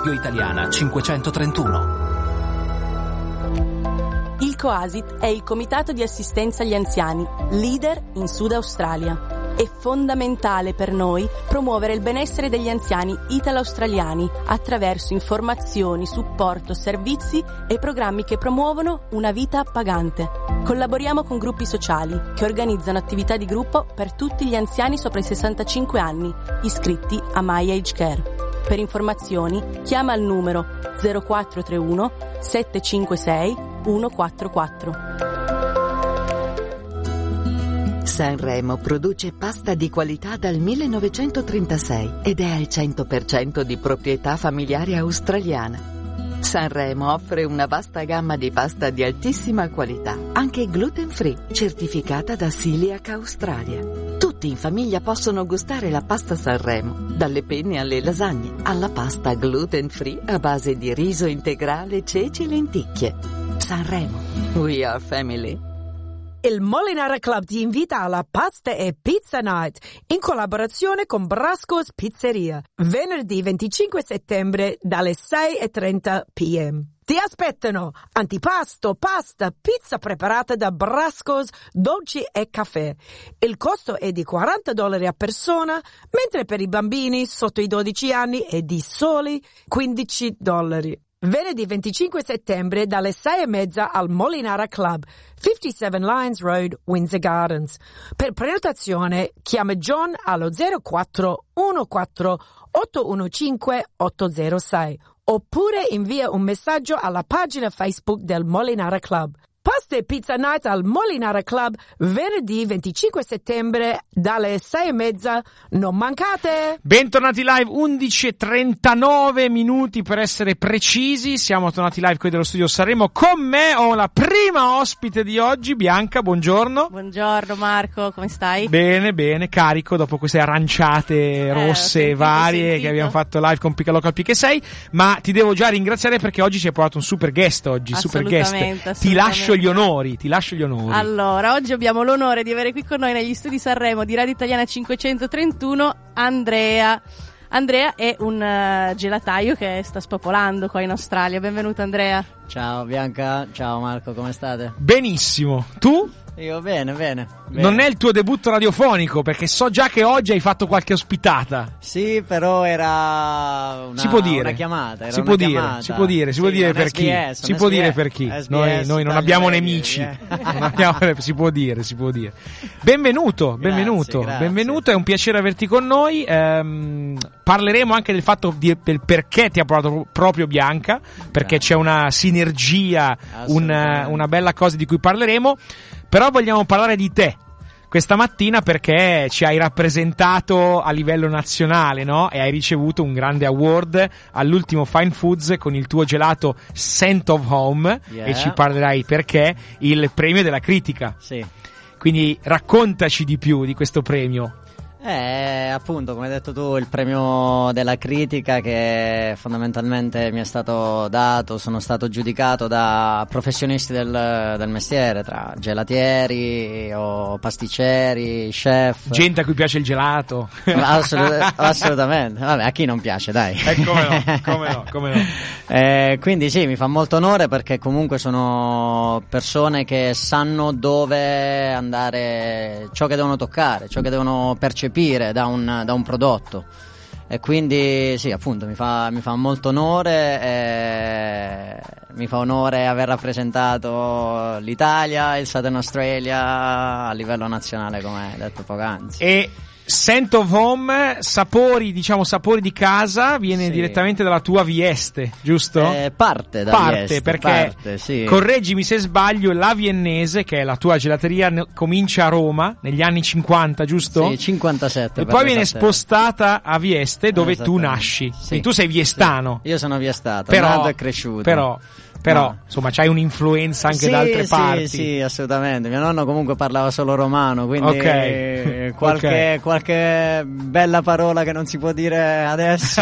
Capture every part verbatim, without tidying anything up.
Scipio Italiana cinquecentotrentuno. Il COASIT è il Comitato di Assistenza agli Anziani, leader in Sud Australia. È fondamentale per noi promuovere il benessere degli anziani italo-australiani attraverso informazioni, supporto, servizi e programmi che promuovono una vita appagante. Collaboriamo con gruppi sociali che organizzano attività di gruppo per tutti gli anziani sopra i sessantacinque anni, iscritti a My Age Care. Per informazioni chiama al numero zero quattro tre uno sette cinque sei uno quattro quattro. Sanremo produce pasta di qualità dal millenovecentotrentasei ed è al cento per cento di proprietà familiare australiana. Sanremo offre una vasta gamma di pasta di altissima qualità, anche gluten free, certificata da Celiac Australia. Tutti in famiglia possono gustare la pasta Sanremo, dalle penne alle lasagne, alla pasta gluten free a base di riso integrale, ceci e lenticchie. Sanremo, we are family. Il Molinara Club ti invita alla Pasta e Pizza Night in collaborazione con Brasco's Pizzeria, venerdì venticinque settembre dalle sei e trenta p m. Ti aspettano antipasto, pasta, pizza preparata da Brasco's, dolci e caffè. Il costo è di quaranta dollari a persona, mentre per i bambini sotto i dodici anni è di soli quindici dollari. Venerdì venticinque settembre dalle sei e mezza al Molinara Club, cinquantasette Lions Road, Windsor Gardens. Per prenotazione chiama John allo zero quattro uno quattro otto uno cinque otto zero sei oppure invia un messaggio alla pagina Facebook del Molinara Club. Pasta e Pizza Night al Molinara Club, venerdì venticinque settembre dalle sei e mezza. Non mancate! Bentornati live, undici e trentanove minuti per essere precisi. Siamo tornati live qui dello studio Sanremo. Con me ho la prima ospite di oggi, Bianca, buongiorno. Buongiorno Marco, come stai? Bene, bene, carico dopo queste aranciate rosse eh, varie che abbiamo fatto live con Pica Local P K sei. Ma ti devo già ringraziare perché oggi ci hai portato un super guest oggi, super guest. Ti lascio gli onori, ti lascio gli onori. Allora, oggi abbiamo l'onore di avere qui con noi negli studi Sanremo di Radio Italiana cinquecentotrentuno Andrea. Andrea è un uh, gelataio che sta spopolando qua in Australia. Benvenuto Andrea. Ciao Bianca, ciao Marco, come state? Benissimo, tu? Io bene, bene, bene. Non è il tuo debutto radiofonico, perché so già che oggi hai fatto qualche ospitata. Sì, però era una, si può dire. una chiamata. Era si, una può chiamata. Dire, si può dire, si sì, può dire per S B S, chi. Si può S B S, dire per chi. S B S, Noi, noi non abbiamo nemici. Yeah. non abbiamo, si può dire, si può dire. Benvenuto, benvenuto, grazie, grazie. benvenuto. È un piacere averti con noi. Ehm, parleremo anche del fatto di, del perché ti ha provato proprio Bianca, perché yeah. c'è una sinergia, una, una bella cosa di cui parleremo. Però vogliamo parlare di te questa mattina perché ci hai rappresentato a livello nazionale, no? E hai ricevuto un grande award all'ultimo Fine Foods con il tuo gelato Scent of Home, yeah. e ci parlerai perché, il premio della critica. Sì. Quindi raccontaci di più di questo premio. Eh, appunto, come hai detto tu, il premio della critica che fondamentalmente mi è stato dato, sono stato giudicato da professionisti del, del mestiere, tra gelatieri o pasticceri, chef. Gente a cui piace il gelato. Assolut- assolutamente, vabbè, a chi non piace, dai. Eh, come no, come no, come no. Eh, quindi sì, mi fa molto onore perché comunque sono persone che sanno dove andare, ciò che devono toccare, ciò che devono percepire da un, da un prodotto, e quindi sì, appunto mi fa, mi fa molto onore, e mi fa onore aver rappresentato l'Italia, il Southern Australia a livello nazionale, come hai detto poc'anzi. E Scent of Home, sapori, diciamo sapori di casa, viene sì. direttamente dalla tua Vieste, giusto? Eh, parte da parte, Vieste, perché parte, sì. correggimi se sbaglio, la Viennese, che è la tua gelateria, ne- comincia a Roma negli anni cinquanta, giusto? Sì, cinquantasette. E poi viene spostata a Vieste, dove tu nasci. Sì. Quindi tu sei viestano. Sì. Io sono viestato, però, nato e cresciuto. Però Però, no. insomma, c'hai un'influenza anche sì, da altre sì, parti. Sì, assolutamente. Mio nonno comunque parlava solo romano, quindi okay. qualche, okay. qualche bella parola che non si può dire adesso.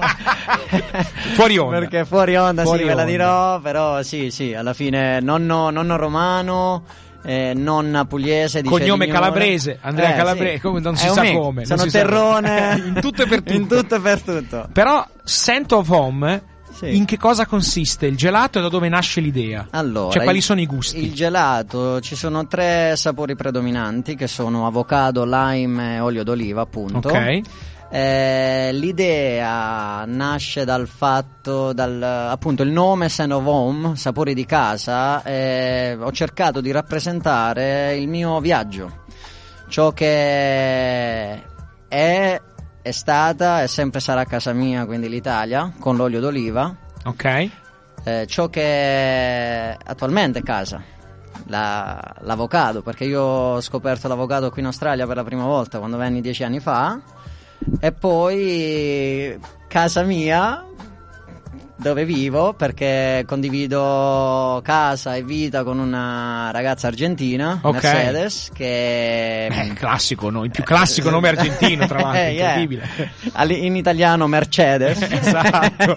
Fuori onda. Perché fuori onda, fuori sì, ve la onda. dirò, però sì, sì, alla fine nonno, nonno romano... Eh, nonna pugliese, dice cognome Rignone. Calabrese, Andrea eh, Calabrese, sì. come non si È sa un come, sono non si terrone sa in tutto e per tutto. in tutto e per tutto. Però Scent of Home Sì. In che cosa consiste il gelato e da dove nasce l'idea? Allora, cioè, quali il, sono i gusti? Il gelato, ci sono tre sapori predominanti che sono avocado, lime e olio d'oliva, appunto. Ok. Eh, l'idea nasce dal fatto, dal, appunto, il nome Scent of Home, sapori di casa. Eh, ho cercato di rappresentare il mio viaggio, ciò che è, è stata e sempre sarà casa mia, quindi l'Italia, con l'olio d'oliva. Ok. Eh, ciò che attualmente è casa, la, l'avocado, perché io ho scoperto l'avocado qui in Australia per la prima volta quando venni dieci anni fa. E poi casa mia, dove vivo, perché condivido casa e vita con una ragazza argentina, okay. Mercedes, che eh, classico, no? Il più classico nome argentino, tra l'altro, eh, incredibile. Yeah. In italiano Mercedes. Esatto.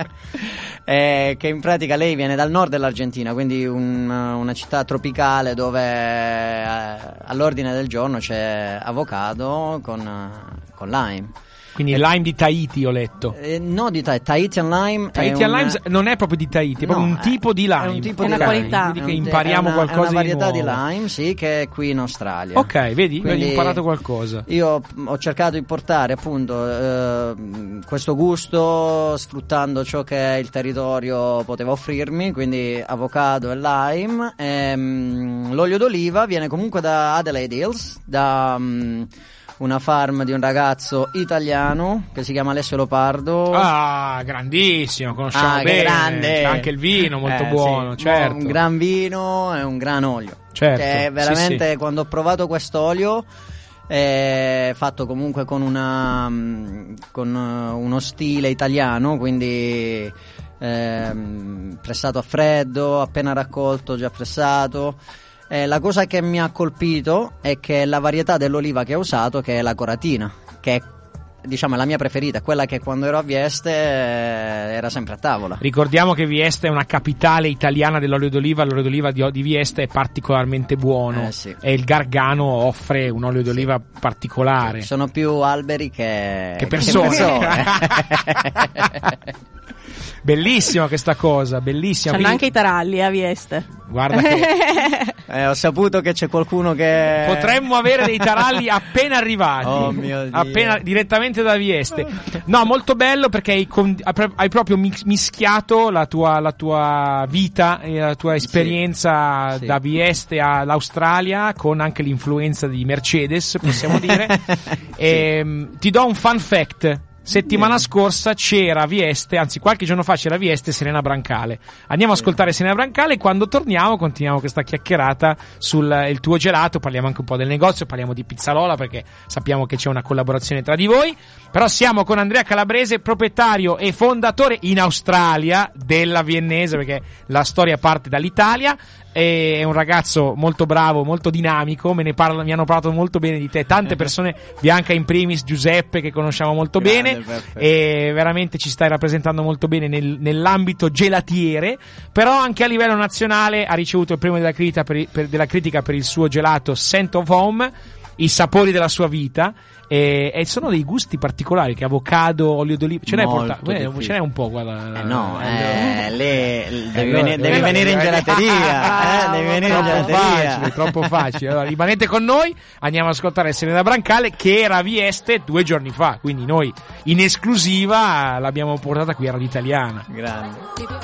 eh, che in pratica lei viene dal nord dell'Argentina, quindi un, una città tropicale dove eh, all'ordine del giorno c'è avocado con con lime. Quindi il lime di Tahiti, ho letto. Eh, no, di Tahiti, Tahitian lime. Tahitian un... lime non è proprio di Tahiti, è proprio no, un tipo di lime. È un tipo è di una lime. qualità. Quindi che impariamo è una, qualcosa è una varietà di di, nuovo. lime, sì, che è qui in Australia. Ok, vedi, Quindi hai imparato qualcosa. Io ho cercato di portare appunto eh, questo gusto sfruttando ciò che il territorio poteva offrirmi, quindi avocado e lime. E, mh, l'olio d'oliva viene comunque da Adelaide Hills, da mh, una farm di un ragazzo italiano che si chiama Alessio Lopardo. Ah, grandissimo, conosciamo Ah, che bene. grande. C'è anche il vino molto Eh, buono, sì, certo. Un gran vino e un gran olio. Certo, Che veramente sì, sì. quando ho provato quest'olio, è fatto comunque con una con uno stile italiano, quindi ehm, pressato a freddo, appena raccolto già pressato. Eh, la cosa che mi ha colpito è che la varietà dell'oliva che ho usato, che è la coratina, che è, diciamo, la mia preferita, quella che quando ero a Vieste eh, era sempre a tavola. Ricordiamo che Vieste è una capitale italiana dell'olio d'oliva. L'olio d'oliva di, di Vieste è particolarmente buono, Eh, sì. e il Gargano offre un olio d'oliva Sì. particolare. Sono più alberi che, Che persone. che persone. Bellissima questa cosa, bellissima. C'hanno Quindi, anche i taralli a Vieste. guarda che eh, ho saputo che c'è qualcuno che potremmo avere dei taralli appena arrivati. Oh mio Dio. Appena direttamente da Vieste. No, molto bello perché hai, con, hai proprio mischiato la tua, la tua vita e la tua esperienza sì, sì. da Vieste all'Australia, con anche l'influenza di Mercedes, possiamo dire. E, sì. Ti do un fun fact. Settimana scorsa c'era a Vieste, anzi qualche giorno fa c'era a Vieste Serena Brancale. Andiamo a ascoltare Serena Brancale e quando torniamo continuiamo questa chiacchierata sul il tuo gelato, parliamo anche un po' del negozio, parliamo di Pizzalola perché sappiamo che c'è una collaborazione tra di voi. Però siamo con Andrea Calabrese, proprietario e fondatore in Australia della Viennese, perché la storia parte dall'Italia. È un ragazzo molto bravo, molto dinamico, me ne parla, mi hanno parlato molto bene di te, tante persone, Bianca in primis, Giuseppe che conosciamo molto Grande, bene, perfetto. E veramente ci stai rappresentando molto bene nel, nell'ambito gelatiere, però anche a livello nazionale ha ricevuto il premio della critica per, per, della critica per il suo gelato Scent of Home, i sapori della sua vita. E, e sono dei gusti particolari, che avocado, olio d'oliva, ce n'è portato, eh, ce n'è un po', guarda. Eh no, eh, lì devi, allora, venire, devi allora, venire in gelateria, eh, devi venire in troppo gelateria. facile, troppo facile. Allora, rimanete con noi, andiamo ad ascoltare Serena Brancale che era a Vieste due giorni fa, quindi noi in esclusiva l'abbiamo portata qui a Radio Italiana. Grande.